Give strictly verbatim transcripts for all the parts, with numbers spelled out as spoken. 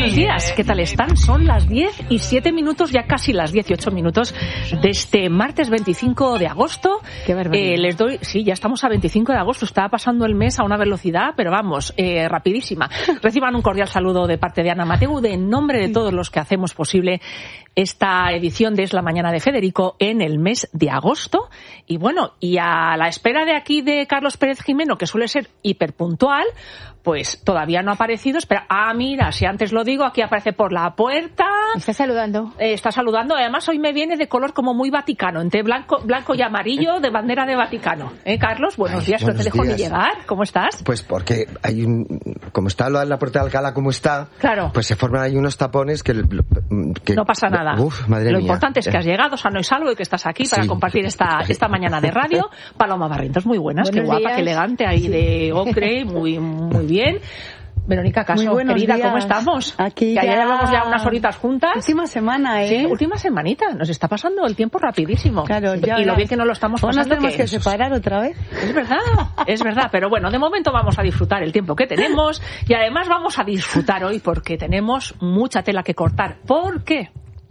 buenos días, ¿qué tal están? Son las diez y siete minutos, ya casi las dieciocho minutos de este martes veinticinco de agosto. Qué barbaridad. Eh, les doy, sí, ya estamos a veinticinco de agosto, está pasando el mes a una velocidad, pero vamos, eh, rapidísima. Reciban un cordial saludo de parte de Ana Mateu, de en nombre de todos los que hacemos posible esta edición de Es la Mañana de Federico en el mes de agosto. Y bueno, y a la espera de aquí de Carlos Pérez Jimeno, que suele ser hiperpuntual, pues todavía no ha aparecido. Espera, ah, mira, si antes lo digo, aquí aparece por la puerta. Está saludando. Eh, está saludando. Además, hoy me viene de color como muy vaticano, entre blanco, blanco y amarillo, de bandera de Vaticano. ¿Eh, Carlos? Buenos Ay, días, buenos no te dejo días. ni llegar. ¿Cómo estás? Pues porque hay un... Como está la, la puerta de Alcalá como está, Claro. pues se forman ahí unos tapones que... que No pasa nada. Uf, madre Lo mía. importante es que has llegado sano y salvo y que estás aquí para Sí. compartir esta esta mañana de radio. Paloma Barrientos, muy buenas, Buenos qué guapa, días. qué elegante ahí de ocre, muy muy bien. Verónica Caso, Muy buenos querida, días. ¿cómo estamos? Aquí que ayer ya- llevamos ya unas horitas juntas. Última semana, ¿eh? Sí, última semanita. Nos está pasando el tiempo rapidísimo. Claro, ya y lo verás. bien que nos lo estamos ¿O nos pasando. tenemos que separar otra vez? Es verdad, es verdad. Pero bueno, de momento vamos a disfrutar el tiempo que tenemos y además vamos a disfrutar hoy porque tenemos mucha tela que cortar. ¿Por qué?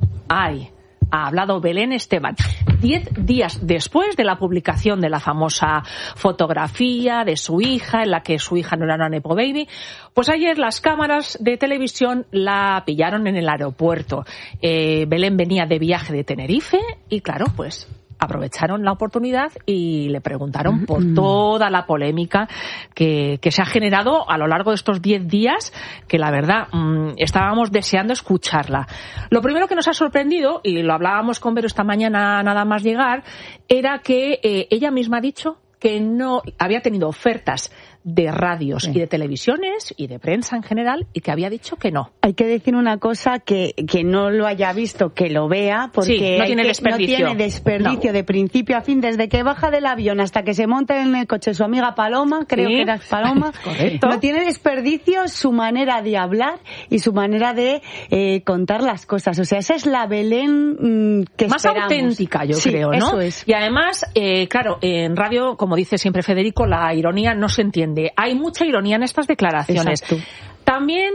Ay, ha hablado Belén Esteban. Diez días después de la publicación de la famosa fotografía de su hija, en la que su hija no era una nepo baby, pues ayer las cámaras de televisión la pillaron en el aeropuerto. Eh, Belén venía de viaje de Tenerife y claro, pues aprovecharon la oportunidad y le preguntaron por toda la polémica que, que se ha generado a lo largo de estos diez días, que la verdad mmm, estábamos deseando escucharla. Lo primero que nos ha sorprendido, y lo hablábamos con Vero esta mañana nada más llegar, era que eh, ella misma ha dicho que no había tenido ofertas de radios sí. y de televisiones y de prensa en general y que había dicho que no. Hay que decir una cosa, que, que no lo haya visto, que lo vea, porque sí, no, hay tiene que, desperdicio. no tiene desperdicio no. de principio a fin, desde que baja del avión hasta que se monta en el coche su amiga Paloma, creo sí. que era Paloma, Correcto. No tiene desperdicio su manera de hablar y su manera de eh, contar las cosas. O sea, esa es la Belén mmm, que más esperamos. auténtica, yo sí, creo, ¿no? Eso es. Y además, eh, claro, en radio, como dice siempre Federico, la ironía no se entiende. Hay mucha ironía en estas declaraciones. Exacto. También,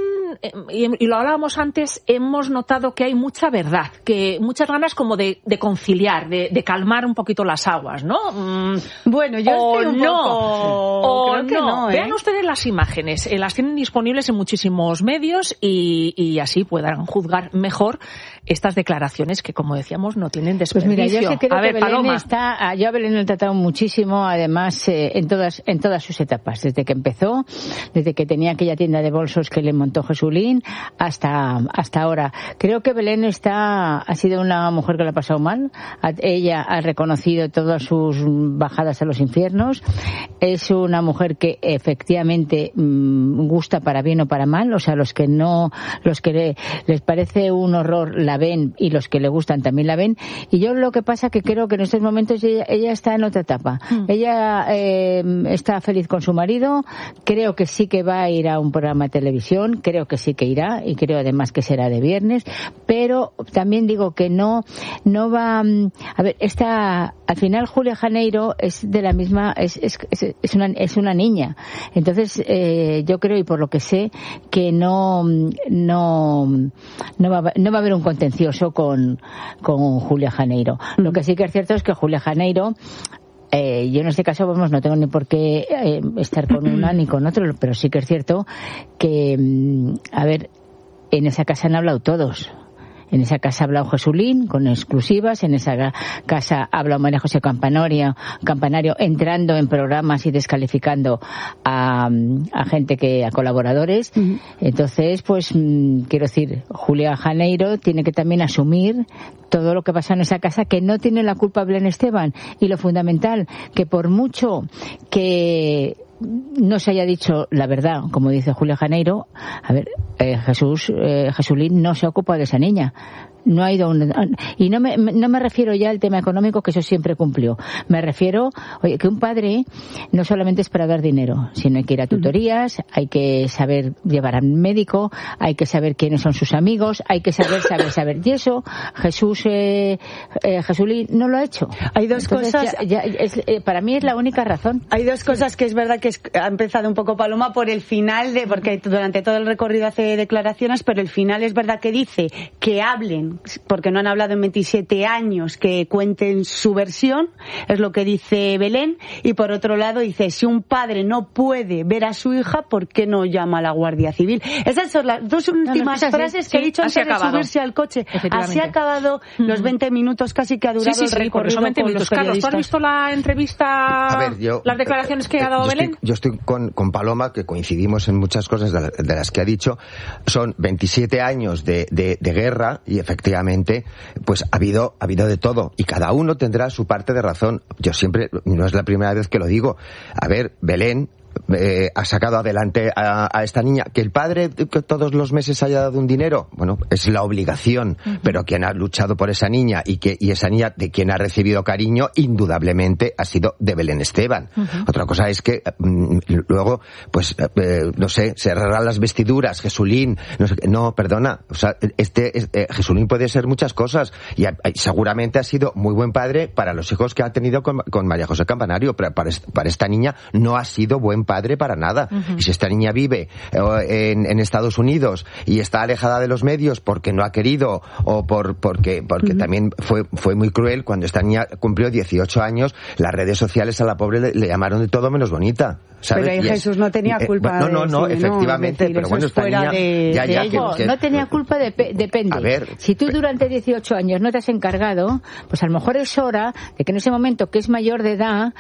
y lo hablábamos antes, hemos notado que hay mucha verdad, que muchas ganas como de, de conciliar, de, de calmar un poquito las aguas, ¿no? Bueno, yo o estoy un no, poco... o Creo que no. no, ¿eh? Vean ustedes las imágenes, eh, las tienen disponibles en muchísimos medios y, y así puedan juzgar mejor estas declaraciones que, como decíamos, no tienen desperdicio. Pues mira, yo sí creo a ver, que Belén Paloma. está, yo a Belén le he tratado muchísimo, además, eh, en todas en todas sus etapas, desde que empezó, desde que tenía aquella tienda de bolsos que le montó Jesulín, hasta hasta ahora. Creo que Belén está ha sido una mujer que lo ha pasado mal. Ella ha reconocido todas sus bajadas a los infiernos. Es una mujer que efectivamente mmm, gusta para bien o para mal, o sea, los que no, los que le, les parece un horror la ven y los que le gustan también la ven. Y yo lo que pasa que creo que en estos momentos ella, ella está en otra etapa. Mm. Ella eh, está feliz con su marido. Creo que sí que va a ir a un programa de televisión. Creo que sí que irá y creo además que será de viernes. Pero también digo que no, no va. A ver, esta al final Julia Janeiro es de la misma, es es es una es una niña. Entonces eh, yo creo y por lo que sé que no no no va no va a haber un contencioso con, con Julia Janeiro. Mm. Lo que sí que es cierto es que Julia Janeiro, eh, yo en este caso, vamos, no tengo ni por qué eh, estar con una ni con otro, pero sí que es cierto que, a ver, en esa casa han hablado todos. En esa casa ha hablado Jesulín con exclusivas, en esa casa ha hablado María José Campanario, Campanario entrando en programas y descalificando a, a gente que, a colaboradores. Uh-huh. Entonces, pues, mmm, quiero decir, Julia Janeiro tiene que también asumir todo lo que pasa en esa casa, que no tiene la culpa Belén Esteban. Y lo fundamental, que por mucho que no se haya dicho la verdad, como dice Julia Janeiro, a ver, eh, Jesús, eh, Jesulín no se ocupa de esa niña. No ha ido un, y no me no me refiero ya al tema económico, que eso siempre cumplió. Me refiero, oye, que un padre no solamente es para dar dinero, sino hay que ir a tutorías, hay que saber llevar al médico, hay que saber quiénes son sus amigos, hay que saber, saber, saber. Y eso Jesús, eh, eh, Jesulín no lo ha hecho. Hay dos Entonces, cosas. Ya, ya es, eh, para mí es la única razón. Hay dos cosas que es verdad que es, ha empezado un poco Paloma por el final, de porque durante todo el recorrido hace declaraciones, pero el final es verdad que dice que hablen, porque no han hablado en veintisiete años, que cuenten su versión, es lo que dice Belén, y por otro lado dice, si un padre no puede ver a su hija, ¿por qué no llama a la Guardia Civil? Esas son las dos últimas no, no, frases que sí, he dicho antes de subirse al coche. Así ha acabado uh-huh. los veinte minutos casi que ha durado sí, sí, el recorrido sí, con los Carlos, ¿tú has visto la entrevista, a ver, yo, las declaraciones que eh, ha dado yo Belén? Estoy, yo estoy con, con Paloma, que coincidimos en muchas cosas de, de las que ha dicho. Son veintisiete años de, de, de guerra y efectivamente pues ha habido, ha habido de todo y cada uno tendrá su parte de razón. Yo siempre, no es la primera vez que lo digo. A ver, Belén Eh, ha sacado adelante a, a esta niña. Que el padre que todos los meses haya dado un dinero, bueno, es la obligación, uh-huh. pero quien ha luchado por esa niña y que y esa niña de quien ha recibido cariño, indudablemente ha sido de Belén Esteban. Uh-huh. Otra cosa es que mm, luego, pues, eh, no sé, cerrarán las vestiduras, Jesulín, no sé, no, perdona, o sea, este, este Jesulín puede ser muchas cosas y, a, y seguramente ha sido muy buen padre para los hijos que ha tenido con, con María José Campanario, pero para, para esta niña no ha sido buen padre para nada. Uh-huh. Y si esta niña vive eh, en, en Estados Unidos y está alejada de los medios porque no ha querido o por porque porque uh-huh. también fue fue muy cruel cuando esta niña cumplió dieciocho años, las redes sociales a la pobre le, le llamaron de todo menos bonita. ¿Sabes? Pero ahí Jesús no tenía culpa. Eh, no, no, no, de decir, efectivamente, no, decir, pero bueno, esta niña de, ya, ya, de que, que, no tenía culpa, de, depende. A ver, si tú durante dieciocho años no te has encargado, pues a lo mejor es hora de que en ese momento que es mayor de edad,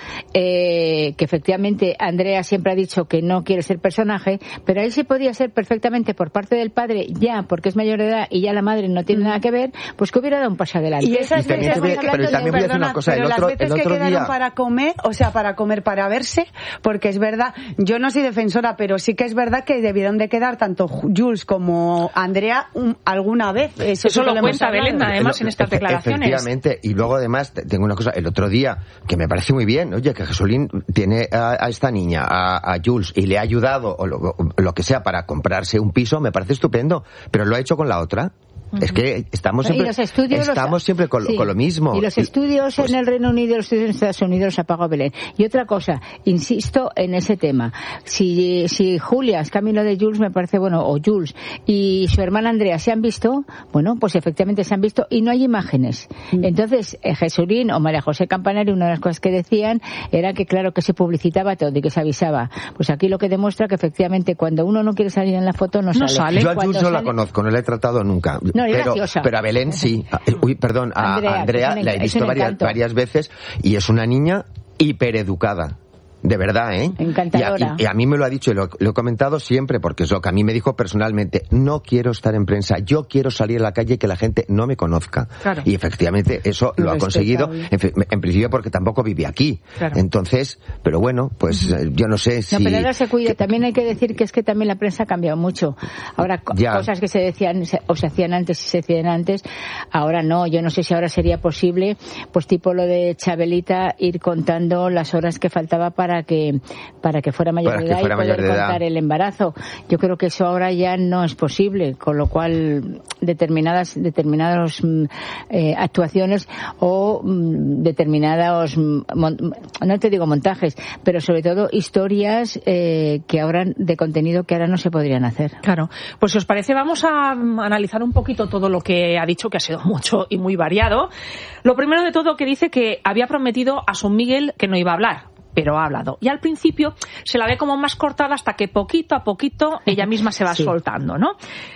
eh, que efectivamente Andrea siempre ha dicho que no quiere ser personaje, pero ahí se podía ser perfectamente por parte del padre, ya porque es mayor de edad y ya la madre no tiene nada que ver, pues que hubiera dado un paso adelante. Y esas y también veces, te, pero también voy a decir una cosa, pero el otro, las veces el otro que quedaron día para comer, o sea, para comer, para verse, porque es verdad, yo no soy defensora, pero sí que es verdad que debieron de quedar tanto Jules como Andrea un, alguna vez. Eso, Eso lo cuenta Belén, además, el, en estas declaraciones. Efectivamente, y luego además tengo una cosa, el otro día, que me parece muy bien, oye, que Jesulín tiene a, a esta niña, a, a Jules, y le ha ayudado, o lo, o lo que sea, para comprarse un piso, me parece estupendo, pero lo ha hecho con la otra. Uh-huh. Es que estamos siempre, los estamos los, siempre con, sí. con lo mismo. Y los estudios pues, en el Reino Unido y los estudios en Estados Unidos los ha pagado Belén. Y otra cosa, insisto en ese tema. Si, si Julia es camino de Jules, me parece bueno, o Jules, y su hermana Andrea se han visto, bueno, pues efectivamente se han visto y no hay imágenes. Uh-huh. Entonces, eh, Jesulín o María José Campanario, una de las cosas que decían era que claro que se publicitaba todo y que se avisaba. Pues aquí lo que demuestra que efectivamente cuando uno no quiere salir en la foto no, no sale. sale. Yo a Jules no sale... la conozco, no la he tratado nunca. No, pero, pero a Belén sí. Uy, perdón, a Andrea, Andrea la he visto varias, varias veces y es una niña hipereducada. De verdad, ¿eh? Encantadora. Y a, y, y a mí me lo ha dicho y lo, lo he comentado siempre porque es lo que a mí me dijo personalmente. No quiero estar en prensa, yo quiero salir a la calle y que la gente no me conozca. Claro. Y efectivamente eso lo, lo ha conseguido, en, en principio porque tampoco vive aquí. Claro. Entonces, pero bueno, pues uh-huh. yo no sé si... No, pero ahora se cuida. También hay que decir que es que también la prensa ha cambiado mucho. Ahora, ya. cosas que se decían o se hacían antes y se hacían antes, ahora no. Yo no sé si ahora sería posible, pues tipo lo de Chabelita, ir contando las horas que faltaba para para que para que fuera mayor de edad y poder contar el embarazo. Yo creo que eso ahora ya no es posible, con lo cual determinadas determinadas eh, actuaciones o mm, determinados mon, no te digo montajes, pero sobre todo historias eh, que ahora de contenido que ahora no se podrían hacer. Claro. Pues si os parece vamos a analizar un poquito todo lo que ha dicho, que ha sido mucho y muy variado. Lo primero de todo, que dice que había prometido a Son Miguel que no iba a hablar, pero ha hablado. Y al principio se la ve como más cortada hasta que poquito a poquito ella misma se va sí. soltando, ¿no?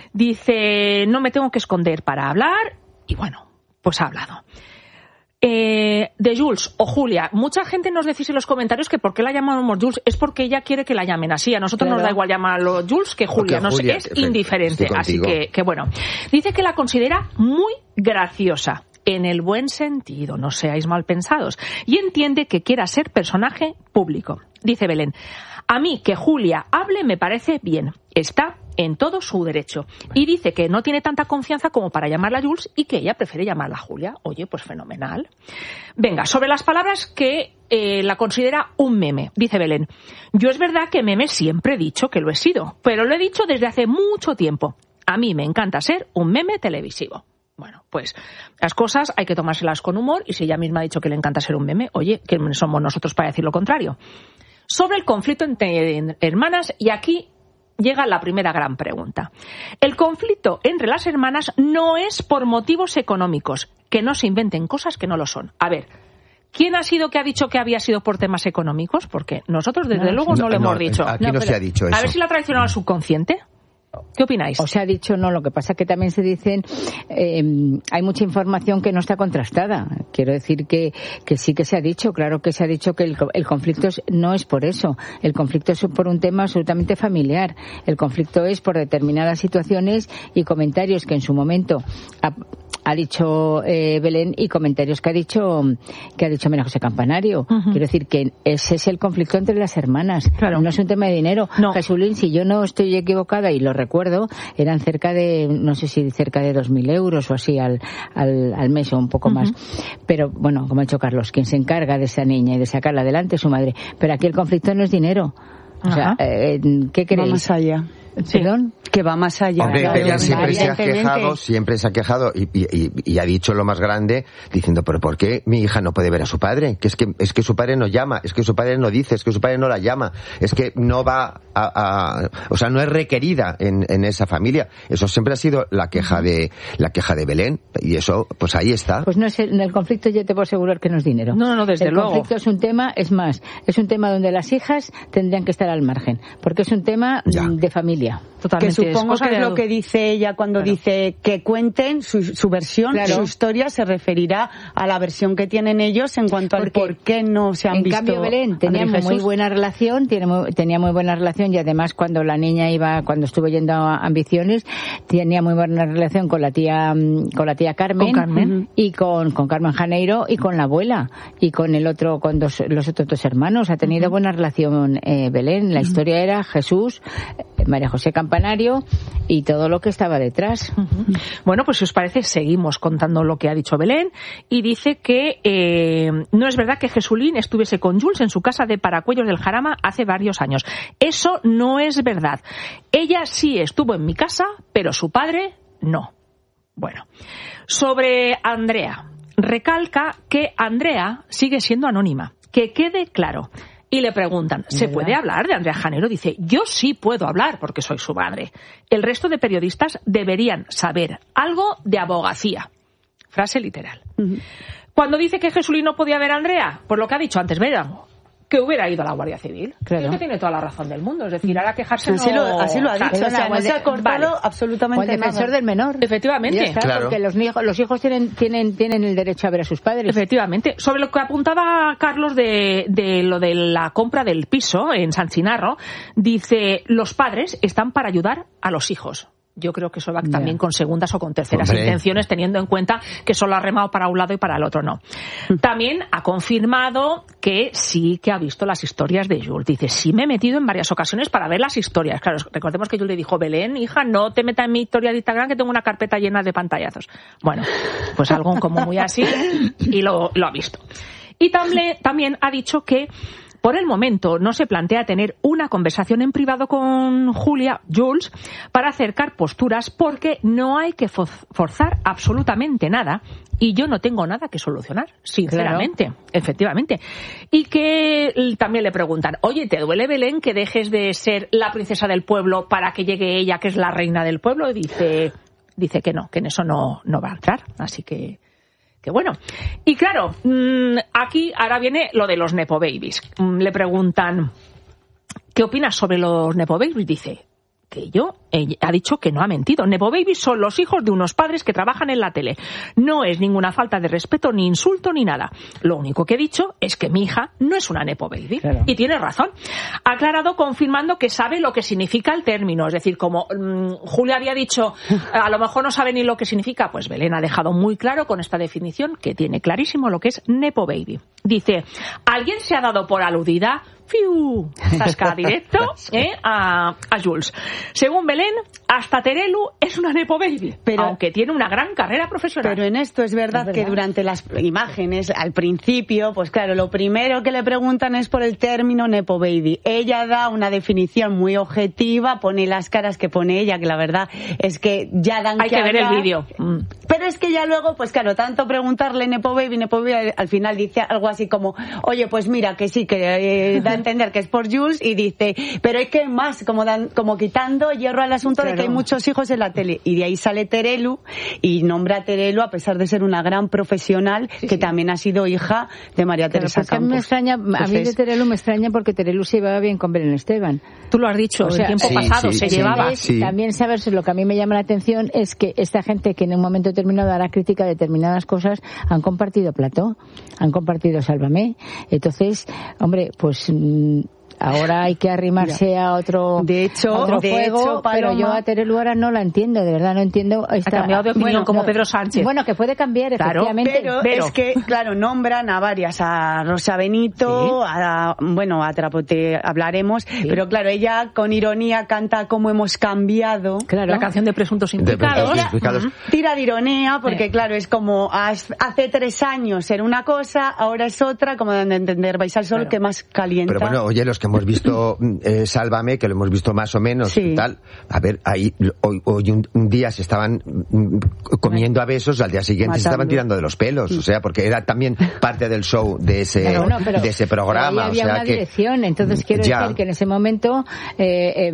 Dice, no me tengo que esconder para hablar, y bueno, pues ha hablado. Eh, de Jules o Julia, mucha gente nos decís en los comentarios que por qué la llamamos Jules es porque ella quiere que la llamen así. A nosotros claro. nos da igual llamarlo Jules que Julia, nos Julia, es indiferente. Así que, que bueno, dice que la considera muy graciosa. En el buen sentido, no seáis mal pensados. Y entiende que quiera ser personaje público. Dice Belén, a mí que Julia hable me parece bien. Está en todo su derecho. Y dice que no tiene tanta confianza como para llamarla Jules y que ella prefiere llamarla Julia. Oye, pues fenomenal. Venga, sobre las palabras que eh, la considera un meme. Dice Belén, yo es verdad que meme siempre he dicho que lo he sido, pero lo he dicho desde hace mucho tiempo. A mí me encanta ser un meme televisivo. Bueno, pues las cosas hay que tomárselas con humor y si ella misma ha dicho que le encanta ser un meme, oye, ¿quién somos nosotros para decir lo contrario? sobre el conflicto entre hermanas, y aquí llega la primera gran pregunta. El conflicto entre las hermanas no es por motivos económicos, que no se inventen cosas que no lo son. A ver, ¿quién ha sido que ha dicho que había sido por temas económicos? Porque nosotros, desde no, luego, no, no lo hemos no, dicho. Aquí no, no se ha dicho eso. A ver si la ha traicionado al subconsciente. ¿Qué opináis? O se ha dicho no, lo que pasa es que también se dicen, eh, hay mucha información que no está contrastada. Quiero decir que, que sí que se ha dicho, claro que se ha dicho que el, el conflicto es, no es por eso. El conflicto es por un tema absolutamente familiar. El conflicto es por determinadas situaciones y comentarios que en su momento ha, ha dicho eh, Belén y comentarios que ha dicho que ha dicho María José Campanario. Uh-huh. Quiero decir que ese es el conflicto entre las hermanas. Claro. No es un tema de dinero. No. Jesulín, si yo no estoy equivocada y lo recuerdo, eran cerca de, no sé si cerca de dos mil euros o así al, al, al mes o un poco uh-huh. más. Pero bueno, como ha dicho Carlos, quien se encarga de esa niña y de sacarla adelante es su madre. Pero aquí el conflicto no es dinero. O sea, eh, ¿qué queréis? Va más allá. Sí. ¿Perdón? Que va más allá. Hombre, Belén siempre se ha quejado, siempre se ha quejado y, y, y ha dicho lo más grande, diciendo, pero ¿por qué mi hija no puede ver a su padre? Que es que es que su padre no llama, es que su padre no dice, es que su padre no la llama, es que no va a, a o sea, no es requerida en, en esa familia. Eso siempre ha sido la queja de la queja de Belén y eso, pues ahí está. Pues no es el, en el conflicto yo te puedo asegurar que no es dinero. No, no, desde el luego. El conflicto es un tema, es más, es un tema donde las hijas tendrían que estar al margen, porque es un tema ya. de familia. Totalmente. Que supongo es que es lo que dice ella cuando claro. dice que cuenten su, su versión, claro. su historia se referirá a la versión que tienen ellos en cuanto al por qué no se han en visto. En cambio, Belén tenía muy buena relación, tiene muy, tenía muy buena relación y además cuando la niña iba, cuando estuvo yendo a Ambiciones, tenía muy buena relación con la tía, con la tía Carmen, ¿Con Carmen? y con, con Carmen Janeiro y con la abuela y con el otro, con dos, los otros dos hermanos. Ha tenido uh-huh. buena relación eh, Belén. La uh-huh. historia era Jesús, María José Campanario y todo lo que estaba detrás. Uh-huh. Bueno, pues si os parece, seguimos contando lo que ha dicho Belén y dice que eh, no es verdad que Jesulín estuviese con Jules en su casa de Paracuellos del Jarama hace varios años. Eso no es verdad. Ella sí estuvo en mi casa, pero su padre no. Bueno, sobre Andrea. Recalca que Andrea sigue siendo anónima. Que quede claro. Y le preguntan, ¿se puede hablar de Andrea Janeiro? Dice, yo sí puedo hablar porque soy su madre. El resto de periodistas deberían saber algo de abogacía. Frase literal. Uh-huh. Cuando dice que Jesulín no podía ver a Andrea, por lo que ha dicho antes, verán, que hubiera ido a la Guardia Civil. Creo claro. que tiene toda la razón del mundo. Es decir, ahora quejarse así no... Lo, así lo ha dicho. O sea, o sea no se ha cortado vale. absolutamente nada. O el defensor nada. del menor. Efectivamente. Está, claro. Porque los, los hijos tienen, tienen, tienen el derecho a ver a sus padres. Efectivamente. Sobre lo que apuntaba Carlos de, de lo de la compra del piso en San Chinarro, dice, los padres están para ayudar a los hijos. Yo creo que eso va también yeah. con segundas o con terceras Hombre. intenciones, teniendo en cuenta que solo ha remado para un lado y para el otro no. También ha confirmado que sí que ha visto las historias de Jules. Dice, sí me he metido en varias ocasiones para ver las historias. Claro, recordemos que Jules le dijo, Belén, hija, no te metas en mi historia de Instagram que tengo una carpeta llena de pantallazos. Bueno, pues algo como muy así y lo, lo ha visto. Y también, también ha dicho que por el momento no se plantea tener una conversación en privado con Julia, Jules, para acercar posturas porque no hay que forzar absolutamente nada y yo no tengo nada que solucionar, sinceramente, claro. efectivamente. Y que también le preguntan, oye, ¿te duele, Belén, que dejes de ser la princesa del pueblo para que llegue ella, que es la reina del pueblo? Y dice, dice que no, que en eso no, no va a entrar, así que... Que bueno. Y claro, aquí ahora viene lo de los Nepo Babies. Le preguntan, ¿qué opinas sobre los Nepo Babies? Dice que yo, ella ha dicho que no ha mentido. Nepo Babies son los hijos de unos padres que trabajan en la tele. No es ninguna falta de respeto, ni insulto, ni nada. Lo único que he dicho es que mi hija no es una Nepo Baby. Claro. Y tiene razón. Ha aclarado confirmando que sabe lo que significa el término. Es decir, como mmm, Julia había dicho, a lo mejor no sabe ni lo que significa, pues Belén ha dejado muy claro con esta definición que tiene clarísimo lo que es Nepo Baby. Dice, ¿alguien se ha dado por aludida? ¡Fiu! Zasca directo ¿eh? a, a Jules. Según Belén, hasta Terelu es una Nepo Baby, pero, aunque tiene una gran carrera profesional. Pero en esto es verdad, es verdad que durante las imágenes, al principio, pues claro, lo primero que le preguntan es por el término Nepo Baby. Ella da una definición muy objetiva, pone las caras que pone ella, que la verdad es que ya dan Hay que, que ver hablar. El vídeo. Mm. Pero Pero es que ya luego, pues claro, tanto preguntarle Nepo Baby, Nepo Baby al final dice algo así como, oye, pues mira, que sí, que eh, da a entender que es por Jules, y dice, pero hay que más, como dan, como quitando hierro al asunto claro. de que hay muchos hijos en la tele. Y de ahí sale Terelu, y nombra a Terelu a pesar de ser una gran profesional, sí, que sí. también ha sido hija de María claro, Teresa pues Campos. A mí, me extraña, Entonces, a mí de Terelu me extraña porque Terelu se llevaba bien con Belén Esteban. Tú lo has dicho, o sea, el tiempo sí, pasado sí, se sí, llevaba. Sí. También sabes, lo que a mí me llama la atención es que esta gente que en un momento determinado hará crítica a determinadas cosas han compartido plató, han compartido Sálvame. Entonces, hombre, pues ahora hay que arrimarse Mira, a otro, de hecho, a otro de fuego, hecho, pero yo a Terelu ahora no la entiendo, de verdad no entiendo. Esta, ha cambiado de opinión bueno, como no, Pedro Sánchez. Bueno, que puede cambiar, claro, efectivamente. Pero, pero es que, claro, nombran a varias, a Rosa Benito, sí. a, bueno, a Trapote hablaremos, sí. pero claro, ella con ironía canta cómo hemos cambiado. Claro. La canción de Presuntos Implicados. De implicados. Uh-huh. Tira de ironía, porque sí. claro, es como hace tres años era una cosa, ahora es otra, como dan de entender, vais al sol claro. que más calienta. Pero bueno, oye, los que hemos visto Eh, Sálvame, que lo hemos visto más o menos sí. tal, a ver, ahí hoy, hoy un, un día se estaban comiendo a besos, al día siguiente Matando. se estaban tirando de los pelos, o sea, porque era también parte del show de ese claro, no, pero, de ese programa, pero había o sea una que dirección, entonces quiero ya. decir que en ese momento eh, eh,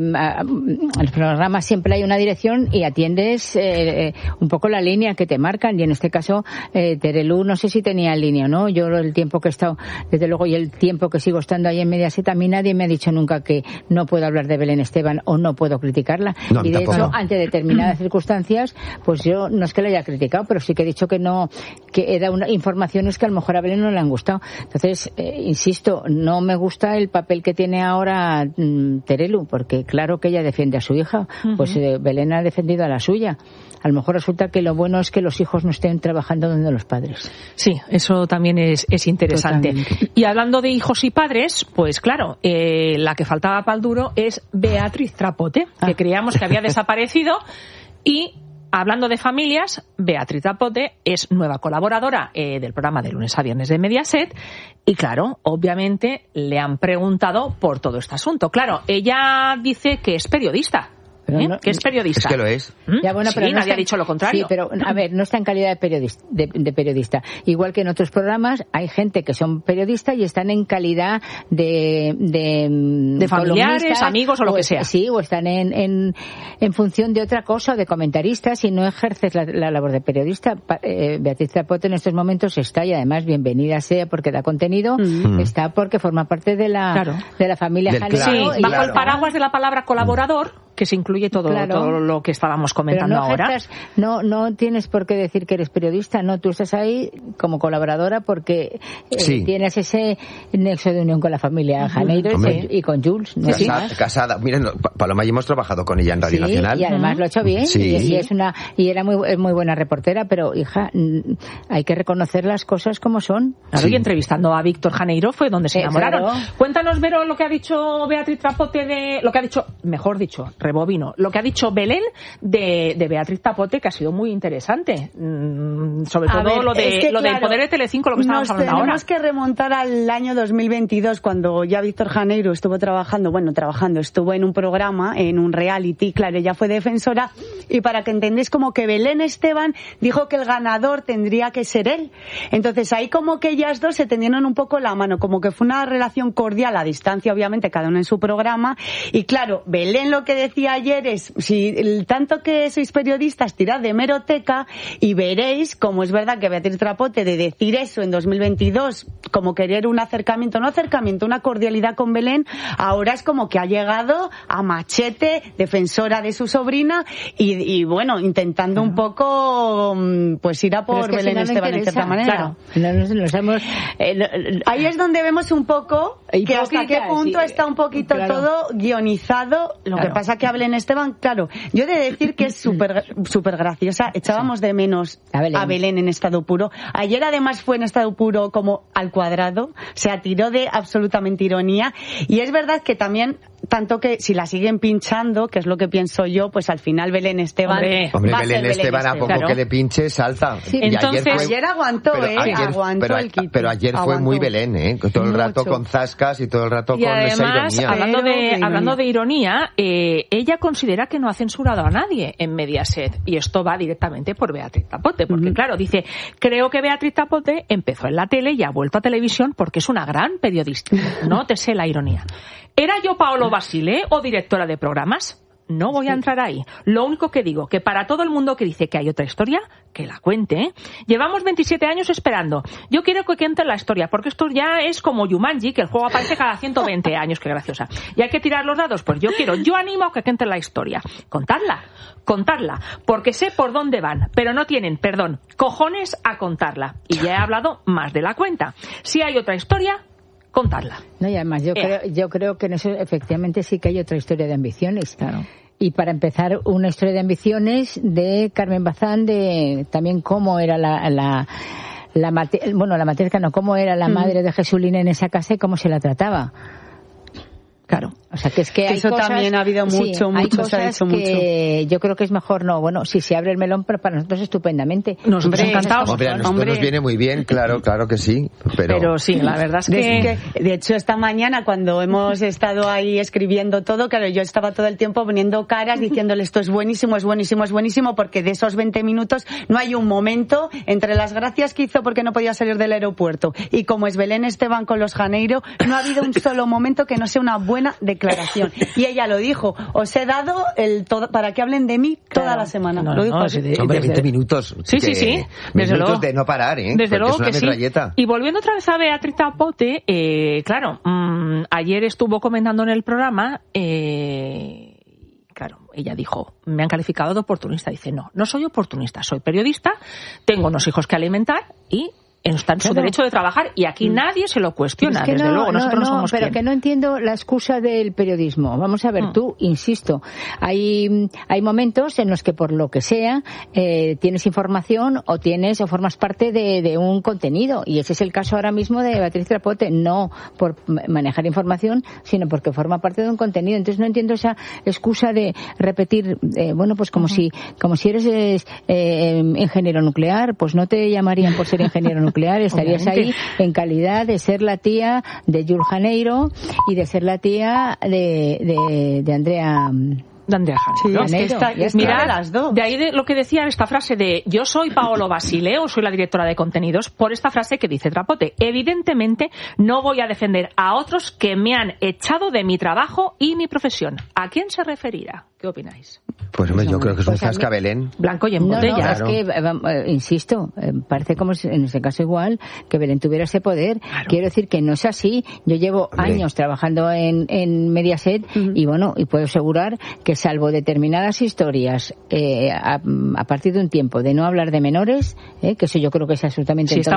en los programas siempre hay una dirección y atiendes eh, eh, un poco la línea que te marcan, y en este caso eh, Terelu no sé si tenía línea o no, yo el tiempo que he estado, desde luego, y el tiempo que sigo estando ahí en Mediaset, a mí nadie me ha dicho nunca que no puedo hablar de Belén Esteban o no puedo criticarla. No, y de tampoco. hecho, ante determinadas circunstancias, pues yo no es que la haya criticado, pero sí que he dicho que no, que he dado una, informaciones que a lo mejor a Belén no le han gustado. Entonces, eh, insisto, no me gusta el papel que tiene ahora mm, Terelu, porque claro que ella defiende a su hija, uh-huh. pues eh, Belén ha defendido a la suya. A lo mejor resulta que lo bueno es que los hijos no estén trabajando donde los padres. Sí, eso también es, es interesante. Totalmente. Y hablando de hijos y padres, pues claro, eh, la que faltaba para el duro es Beatriz Trapote, ah. que creíamos que había desaparecido. Y hablando de familias, Beatriz Trapote es nueva colaboradora eh, del programa de lunes a viernes de Mediaset. Y claro, obviamente le han preguntado por todo este asunto. Claro, ella dice que es periodista. ¿Eh? No, que es periodista. Es que lo es. ¿Mm? Ya, bueno, pero sí, no nadie está, ha dicho lo contrario. Sí, pero a ver, no está en calidad de periodista, de, de periodista. Igual que en otros programas hay gente que son periodistas y están en calidad de de, de familiares, amigos o lo o, que sea. Sí, o están en, en en función de otra cosa, de comentaristas, y no ejerces la, la labor de periodista. Eh, Beatriz Trapote en estos momentos está, y además bienvenida sea porque da contenido, mm. está porque forma parte de la claro. de la familia Del Janero. Sí, y bajo claro. el paraguas de la palabra colaborador, que se incluye todo, claro. todo lo que estábamos comentando no ahora. Ejertas, no, no tienes por qué decir que eres periodista, no, tú estás ahí como colaboradora porque eh, sí. tienes ese nexo de unión con la familia Janeiro y con, y con Jules. ¿no? Casada, casada. Miren, Paloma y hemos trabajado con ella en Radio sí, Nacional. Y además uh-huh. lo ha hecho bien, sí. y, y es una y era muy es muy buena reportera, pero hija, hay que reconocer las cosas como son. Claro, sí. Y entrevistando a Víctor Janeiro fue donde se eh, enamoraron. Claro. Cuéntanos, Vero, lo que ha dicho Beatriz Trapote de lo que ha dicho, mejor dicho, rebobino, lo que ha dicho Belén de, de Beatriz Trapote, que ha sido muy interesante. Mm, sobre a todo ver, lo de es que, lo claro, del poder de Telecinco, lo que estábamos hablando ahora. Tenemos que remontar al año dos mil veintidós, cuando ya Víctor Janeiro estuvo trabajando, bueno, trabajando, estuvo en un programa, en un reality, claro, ella fue defensora, y para que entendáis, como que Belén Esteban dijo que el ganador tendría que ser él. Entonces ahí como que ellas dos se tendieron un poco la mano, como que fue una relación cordial a distancia, obviamente, cada uno en su programa. Y claro, Belén lo que decía ayer es, si tanto que sois periodistas, tirad de hemeroteca y veréis cómo es verdad que Beatriz Trapote, de decir eso en dos mil veintidós, como querer un acercamiento, no acercamiento, una cordialidad con Belén, ahora es como que ha llegado a machete, defensora de su sobrina, y, y bueno, intentando claro. un poco pues ir a por es que Belén si no Esteban en cierta manera. Claro. No nos, nos hemos, eh, no, ahí es donde vemos un poco que hasta qué punto sí, está un poquito claro. todo guionizado. Lo claro. que pasa que a Belén Esteban, claro, yo he de decir que es súper súper graciosa. Echábamos sí. de menos a Belén. a Belén en estado puro. Ayer además fue en estado puro como al cuadrado, se atiró de absolutamente ironía, y es verdad que también tanto que si la siguen pinchando, que es lo que pienso yo, pues al final Belén Esteban Hombre, Hombre, va a Belén, ser Belén Esteban, a poco claro. que le pinche, salta. Sí. Y Entonces, ayer, fue, ayer aguantó, pero ¿eh? ayer, aguantó pero, el quite. pero ayer fue Aguantó. muy Belén, ¿eh? Todo el rato Mucho. con zascas y todo el rato Y con esa además, ironía. hablando Pero de, de ironía. hablando de ironía, eh, ella considera que no ha censurado a nadie en Mediaset. Y esto va directamente por Beatriz Tapote. Porque, Uh-huh. claro, dice, creo que Beatriz Tapote empezó en la tele y ha vuelto a televisión porque es una gran periodista. No te sé la ironía. ¿Era yo Paolo Basile o directora de programas? No voy a entrar ahí. Lo único que digo, que para todo el mundo que dice que hay otra historia, que la cuente, ¿eh? Llevamos veintisiete años esperando. Yo quiero que cuente la historia, porque esto ya es como Jumanji, que el juego aparece cada ciento veinte años, qué graciosa. Y hay que tirar los dados, pues yo quiero, yo animo a que cuenten la historia. Contarla, contarla, porque sé por dónde van, pero no tienen, perdón, cojones a contarla. Y ya he hablado más de la cuenta. Si hay otra historia, contarla. No, y además yo Ea. creo, yo creo que en eso efectivamente sí que hay otra historia de ambiciones. Claro. Y para empezar, una historia de ambiciones de Carmen Bazán, de también cómo era la, la, la mate- bueno, la materna, no, cómo era la Mm. madre de Jesulín en esa casa y cómo se la trataba. Claro. O sea, que es que Que hay eso cosas, también ha habido sí, mucho, hay mucho, se ha cosas hecho que yo creo que es mejor no. Bueno, si se abre el melón, pero para nosotros estupendamente. Nos Hombre, encantados. Hombre, a nosotros Hombre. nos viene muy bien, claro, claro que sí. Pero, Pero sí, la verdad es que... Es que, de hecho, esta mañana, cuando hemos estado ahí escribiendo todo, claro, yo estaba todo el tiempo poniendo caras, diciéndole esto es buenísimo, es buenísimo, es buenísimo, porque de esos veinte minutos no hay un momento entre las gracias que hizo porque no podía salir del aeropuerto y como es Belén Esteban con los Janeiro, no ha habido un solo momento que no sea una buena declaración. Y ella lo dijo, os he dado el todo para que hablen de mí toda Claro. la semana. No, lo dijo no, así. sí, de- hombre, desde- veinte minutos. Sí, que- sí, sí. Desde Minutos luego. de no parar, ¿eh? Desde Porque luego es una que sí. metralleta. Y volviendo otra vez a Beatriz Tapote, eh, claro, mmm, ayer estuvo comentando en el programa, eh, claro, ella dijo, me han calificado de oportunista. Dice, no, no soy oportunista, soy periodista, tengo unos hijos que alimentar y está en su Claro. derecho de trabajar y aquí nadie se lo cuestiona. Es que Desde no, luego, no, nosotros no, no, somos pero quién. que no entiendo la excusa del periodismo. Vamos a ver, Mm. tú, insisto, hay, hay momentos en los que por lo que sea eh, tienes información o tienes o formas parte de, de un contenido y ese es el caso ahora mismo de Beatriz Tapote, no por manejar información, sino porque forma parte de un contenido. Entonces no entiendo esa excusa de repetir, eh, bueno, pues como uh-huh. si como si eres eh, ingeniero nuclear, pues no te llamarían por ser ingeniero nuclear. nuclear, estarías ahí en calidad de ser la tía de Jules Janeiro y de ser la tía de, de, de Andrea... de Andrea Janeiro. Sí, es que está, es Mirad, de las dos. De ahí de lo que decía esta frase de yo soy Paolo Basile o soy la directora de contenidos, por esta frase que dice Tapote. Evidentemente no voy a defender a otros que me han echado de mi trabajo y mi profesión. ¿A quién se referirá? ¿Qué opináis? Pues hombre, yo creo que es un Pues a mí- cascabelén. Blanco y en No, botella. no, Claro. es que, eh, eh, insisto, eh, parece como si en ese caso igual que Belén tuviera ese poder. Claro. Quiero decir que no es así. Yo llevo Hombre. años trabajando en, en Mediaset Ujú. y bueno, y puedo asegurar que salvo determinadas historias, eh, a, a partir de un tiempo de no hablar de menores, eh, que eso yo creo que es absolutamente Sí, en todas